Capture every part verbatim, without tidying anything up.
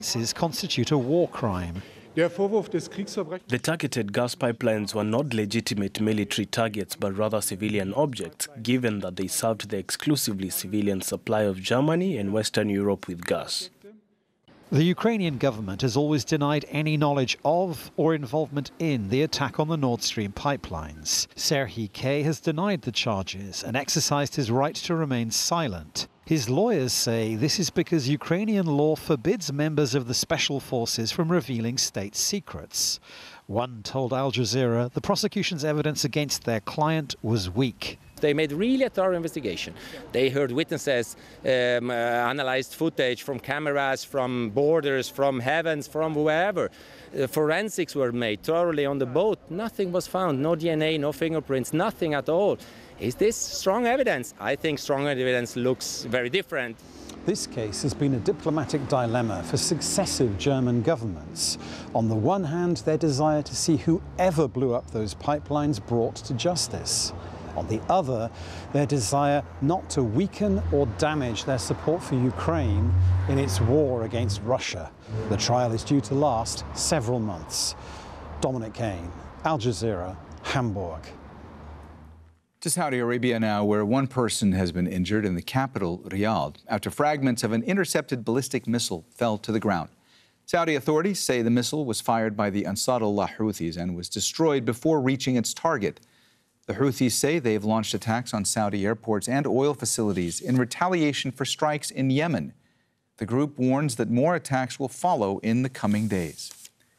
constitute a war crime. The targeted gas pipelines were not legitimate military targets but rather civilian objects, given that they served the exclusively civilian supply of Germany and Western Europe with gas. The Ukrainian government has always denied any knowledge of or involvement in the attack on the Nord Stream pipelines. Serhiy K. has denied the charges and exercised his right to remain silent. His lawyers say this is because Ukrainian law forbids members of the special forces from revealing state secrets. One told Al Jazeera the prosecution's evidence against their client was weak. They made really a thorough investigation. They heard witnesses, um, uh, analyzed footage from cameras, from borders, from heavens, from wherever. Uh, forensics were made thoroughly on the boat. Nothing was found, no D N A, no fingerprints, nothing at all. Is this strong evidence? I think strong evidence looks very different. This case has been a diplomatic dilemma for successive German governments. On the one hand, their desire to see whoever blew up those pipelines brought to justice. On the other, their desire not to weaken or damage their support for Ukraine in its war against Russia. The trial is due to last several months. Dominic Kane, Al Jazeera, Hamburg. To Saudi Arabia now, where one person has been injured in the capital, Riyadh, after fragments of an intercepted ballistic missile fell to the ground. Saudi authorities say the missile was fired by the Ansarullah Houthis and was destroyed before reaching its target. The Houthis say they've launched attacks on Saudi airports and oil facilities in retaliation for strikes in Yemen. The group warns that more attacks will follow in the coming days.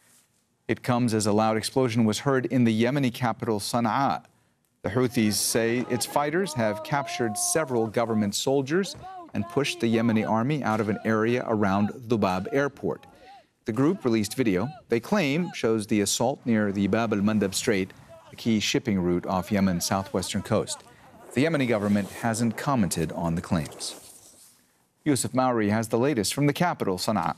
It comes as a loud explosion was heard in the Yemeni capital, Sana'a. The Houthis say its fighters have captured several government soldiers and pushed the Yemeni army out of an area around Dhubab airport. The group released video they claim shows the assault near the Bab al-Mandab Strait, a key shipping route off Yemen's southwestern coast. The Yemeni government hasn't commented on the claims. Yusuf Mauri has the latest from the capital, Sana'a.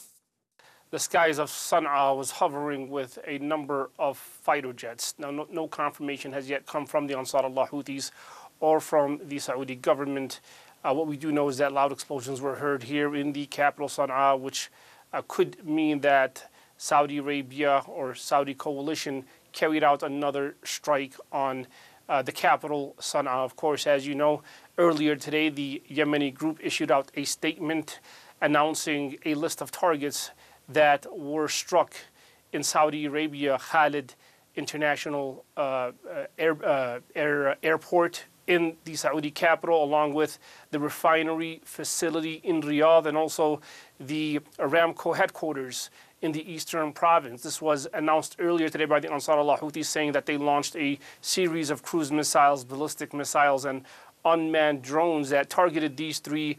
The skies of Sana'a was hovering with a number of fighter jets. Now, no, no confirmation has yet come from the Ansarullah Houthis or from the Saudi government. Uh, what we do know is that loud explosions were heard here in the capital, Sana'a, which uh, could mean that Saudi Arabia or Saudi coalition carried out another strike on uh, the capital, Sana'a. Of course, as you know, earlier today, the Yemeni group issued out a statement announcing a list of targets that were struck in Saudi Arabia, Khalid International uh, air, uh, air, Airport in the Saudi capital, along with the refinery facility in Riyadh and also the Aramco headquarters in the eastern province. This was announced earlier today by the Ansarullah Houthis, saying that they launched a series of cruise missiles, ballistic missiles, and unmanned drones that targeted these three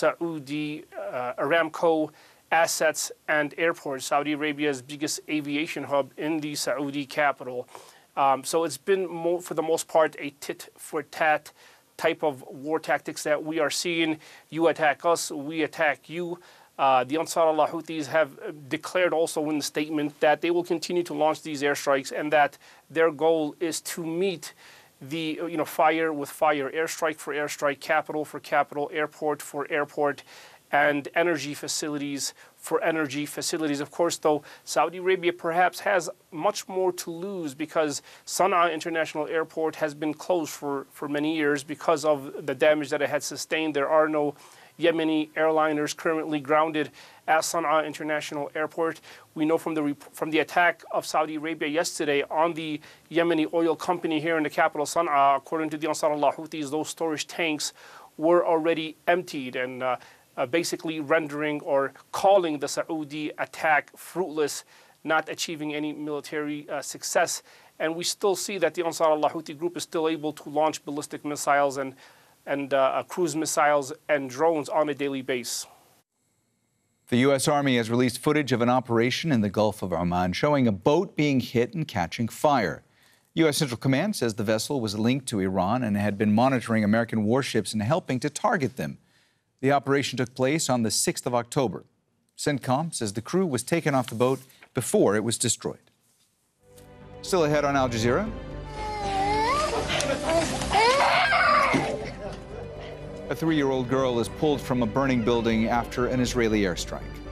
Saudi uh, Aramco assets and airports, Saudi Arabia's biggest aviation hub in the Saudi capital. Um, so it's been, mo for the most part, a tit-for-tat type of war tactics that we are seeing. You attack us, we attack you. Uh, the Ansarullah Houthis have declared also in the statement that they will continue to launch these airstrikes and that their goal is to meet the you know fire with fire, airstrike for airstrike, capital for capital, airport for airport, and energy facilities for energy facilities. Of course, though, Saudi Arabia perhaps has much more to lose because Sana'a International Airport has been closed for, for many years because of the damage that it had sustained. There are no Yemeni airliners currently grounded at Sana'a International Airport. We know from the from the attack of Saudi Arabia yesterday on the Yemeni oil company here in the capital Sana'a, according to the Ansarullah Houthis, those storage tanks were already emptied, and uh, uh, basically rendering or calling the Saudi attack fruitless, not achieving any military uh, success. And we still see that the Ansarullah Houthi group is still able to launch ballistic missiles and and uh, cruise missiles and drones on a daily basis. The U S Army has released footage of an operation in the Gulf of Oman showing a boat being hit and catching fire. U S Central Command says the vessel was linked to Iran and had been monitoring American warships and helping to target them. The operation took place on the sixth of October. CENTCOM says the crew was taken off the boat before it was destroyed. Still ahead on Al Jazeera. A three-year-old girl is pulled from a burning building after an Israeli airstrike.